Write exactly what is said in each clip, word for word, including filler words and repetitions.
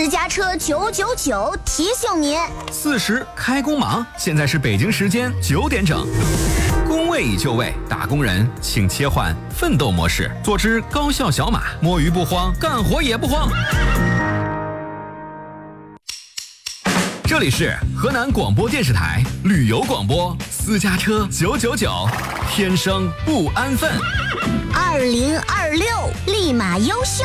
家车九九九提醒您： 四十开工忙，现在是北京时间九点整。工位已就位，打工人请切换奋斗模式，做只高效小马，摸鱼不慌，干活也不慌。这里是河南广播电视台旅游广播，私家车九九九，天生不安分。 二零二六立马优秀。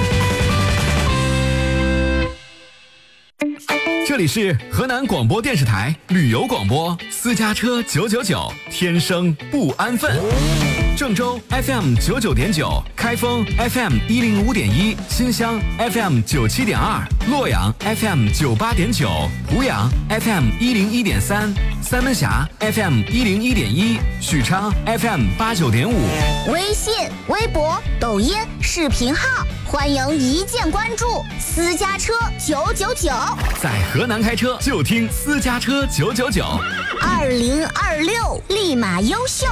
这里是河南广播电视台旅游广播，私家车九九九，天生不安分。郑州 F M 九九点九，开封 F M 一零五点一，新乡 F M 九七点二，洛阳 F M 九八点九，濮阳 F M 一零一点三，三门峡 F M 一零一点一，许昌 F M 八九点五。 微信、微博、抖音、视频号，欢迎一键关注私家车九九九。 在河南开车就听私家车九九九。 二零二六立马优秀。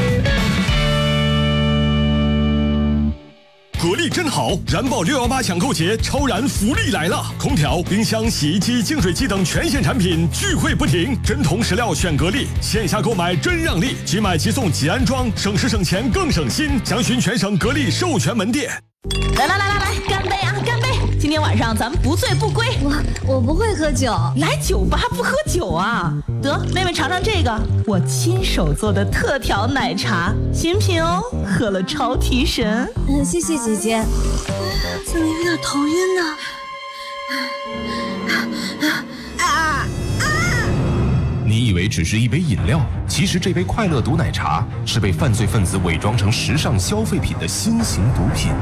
格力真好，燃爆六一八抢购节超燃福利来了！空调、冰箱、洗衣机、净水机等全线产品聚会不停，真铜实料选格力，线下购买真让利，即买即送即安装，省时省钱更省心。详询全省格力授权门店。 来来来来来，干杯啊，干杯！今天晚上咱们不醉不归。 我我不会喝酒， 来酒吧不喝酒啊？得，妹妹尝尝这个，我亲手做的特调奶茶，新品哦，喝了超提神。 嗯，谢谢姐姐。怎么有点头晕呢？ 啊啊！ 你以为只是一杯饮料，其实这杯快乐毒奶茶是被犯罪分子伪装成时尚消费品的新型毒品。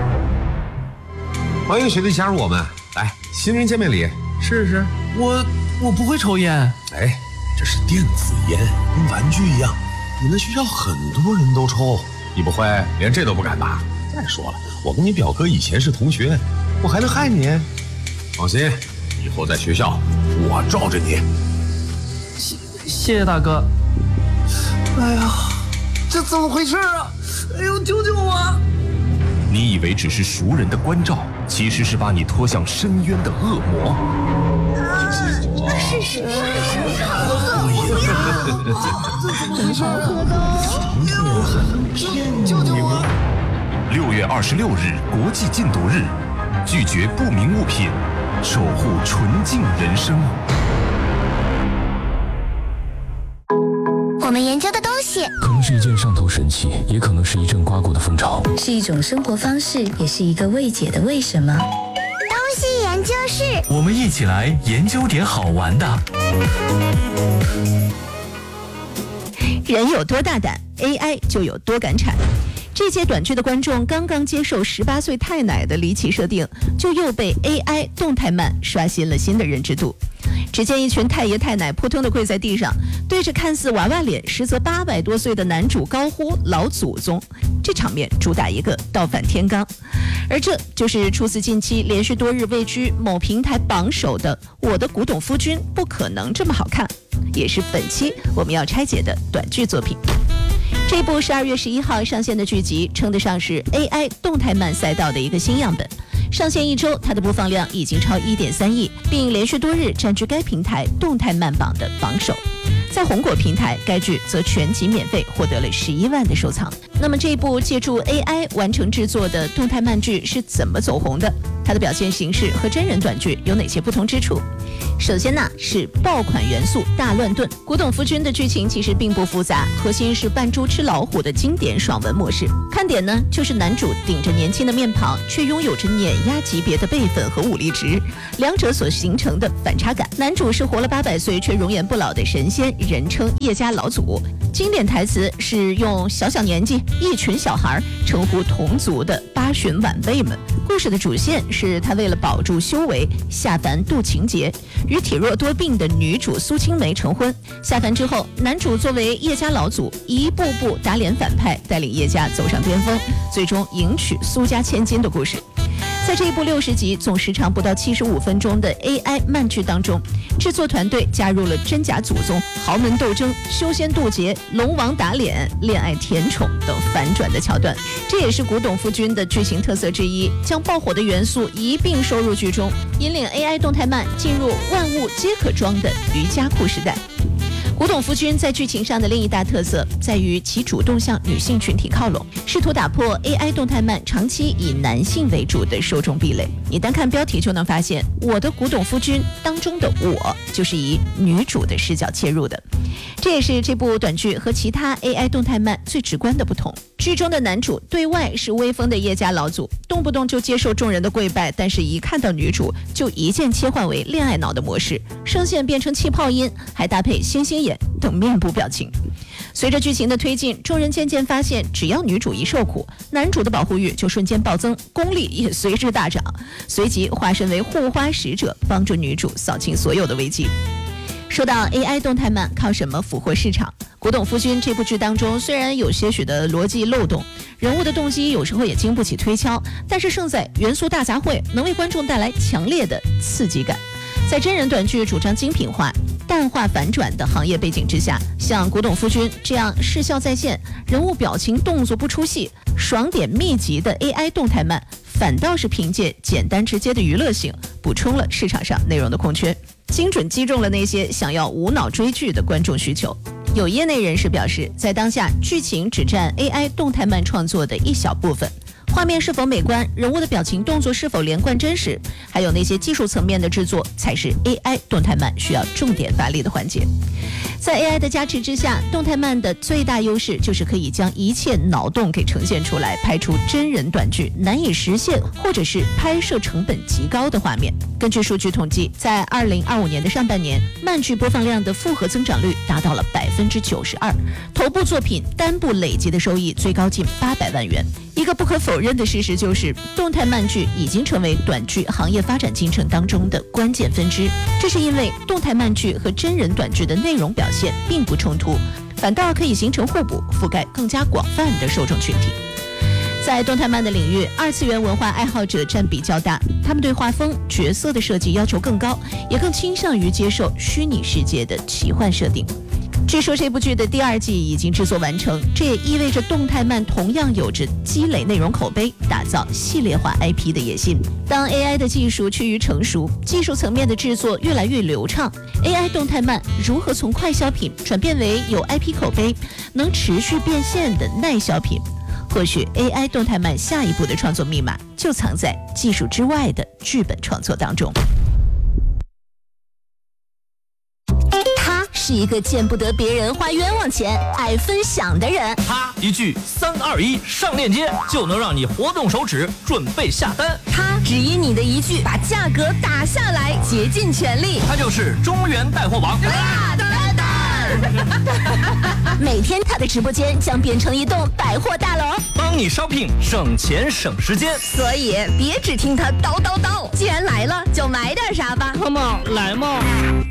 欢迎学弟加入我们，来，新人见面礼，试试。 我我不会抽烟。 哎，这是电子烟，跟玩具一样，你们学校很多人都抽，你不会连这都不敢吧？再说了，我跟你表哥以前是同学，我还能害你？放心，以后在学校我罩着你。 谢谢谢大哥。哎呀，这怎么回事啊？哎呦，救救我！ 你以为只是熟人的关照，其实是把你拖向深渊的恶魔。 是是是是， 救救我！ 六月二十六日国际禁毒日，拒绝不明物品，守护纯净人生。 我们研究的东西可能是一件上头神器，也可能是一阵刮过的风潮， 是一种生活方式，也是一个未解的为什么。 东西研究室， 我们一起来研究点好玩的。 人有多大胆 ，A I 就有多敢产。这届短剧的观众刚刚接受十八岁太奶的离奇设定，就又被 A I 动态慢刷新了新的认知度。只见一群太爷太奶扑通地跪在地上，对着看似娃娃脸实则八百多岁的男主高呼老祖宗，这场面主打一个倒反天罡。而这就是出自近期连续多日位居某平台榜首的《我的古董夫君不可能这么好看》，也是本期我们要拆解的短剧作品。这部十二月十一号上线的剧集，称得上是 A I 动态慢赛道的一个新样本。上线一周，它的播放量已经超 一点三亿，并连续多日占据该平台动态慢榜的榜首。在红果平台，该剧则全集免费获得了十一万的收藏。那么这部借助 A I 完成制作的动态慢剧是怎么走红的？它的表现形式和真人短剧有哪些不同之处？首先呢，是爆款元素大乱炖。古董夫君的剧情其实并不复杂，核心是扮猪吃老虎的经典爽文模式。看点呢，就是男主顶着年轻的面庞，却拥有着碾压级别的辈分和武力值，两者所形成的反差感。男主是活了八百岁却容颜不老的神仙，人称叶家老祖。经典台词是用小小年纪一群小孩称呼同族的八旬晚辈们。故事的主线是他为了保住修为，下凡渡情劫，与体弱多病的女主苏青梅成婚。下凡之后，男主作为叶家老祖，一步步打脸反派，带领叶家走上巅峰，最终迎娶苏家千金的故事。 在这一部六十集、总时长不到七十五分钟的 A I 漫剧当中，制作团队加入了真假祖宗、豪门斗争、修仙渡劫、龙王打脸、恋爱甜宠等反转的桥段。这也是古董夫君的剧情特色之一，将爆火的元素一并收入剧中，引领 A I 动态漫进入万物皆可装的瑜伽裤时代。古董夫君在剧情上的另一大特色在于其主动向女性群体靠拢，试图打破 A I 动态漫长期以男性为主的受众壁垒。你单看标题就能发现，我的古董夫君当中的我就是以女主的视角切入的，这也是这部短剧和其他 A I 动态漫最直观的不同。剧中的男主对外是威风的叶家老祖，动不动就接受众人的跪拜，但是一看到女主就一键切换为恋爱脑的模式，声线变成气泡音，还搭配星星眼等面部表情。随着剧情的推进，众人渐渐发现，只要女主一受苦，男主的保护欲就瞬间暴增，功力也随之大涨，随即化身为护花使者，帮助女主扫清所有的危机。说到 A I 动态漫靠什么俘获市场，古董夫君这部剧当中虽然有些许的逻辑漏洞，人物的动机有时候也经不起推敲，但是胜在元素大杂烩，能为观众带来强烈的刺激感。在真人短剧主张精品化、淡化反转的行业背景之下，像古董夫君这样视效在线、人物表情动作不出戏、爽点密集的 A I 动态漫，反倒是凭借简单直接的娱乐性，补充了市场上内容的空缺，精准击中了那些想要无脑追剧的观众需求。有业内人士表示，在当下，剧情只占 A I 动态漫创作的一小部分，画面是否美观，人物的表情动作是否连贯真实，还有那些技术层面的制作，才是 A I 动态漫需要重点发力的环节。在 A I 的加持之下，动态漫的最大优势就是可以将一切脑洞给呈现出来，拍出真人短剧难以实现或者是拍摄成本极高的画面。根据数据统计，在二零二五年的上半年，漫剧播放量的复合增长率达到了百分之九十二，头部作品单部累计的收益最高近八百万元。一个不可否认的事实就是，动态漫剧已经成为短剧行业发展进程当中的关键分支。这是因为动态漫剧和真人短剧的内容表现并不冲突，反倒可以形成互补，覆盖更加广泛的受众群体。在动态漫的领域，二次元文化爱好者占比较大，他们对画风、角色的设计要求更高，也更倾向于接受虚拟世界的奇幻设定。据说这部剧的第二季已经制作完成，这也意味着动态漫同样有着积累内容口碑、打造系列化 I P 的野心。当 A I 的技术趋于成熟，技术层面的制作越来越流畅， A I 动态漫如何从快消品转变为有 I P 口碑、能持续变现的耐消品？或许 A I 动态漫下一步的创作密码就藏在技术之外的剧本创作当中。是一个见不得别人花冤枉钱、爱分享的人。 他一句三二一上链接就能让你活动手指准备下单。 他只因你的一句把价格打下来，竭尽全力。 他就是中原带货王大蛋蛋。 每天他的直播间将变成一栋百货大楼， 帮你 shopping 省钱省时间。 所以别只听他叨叨叨，既然来了就买点啥吧。 Come on， 来嘛！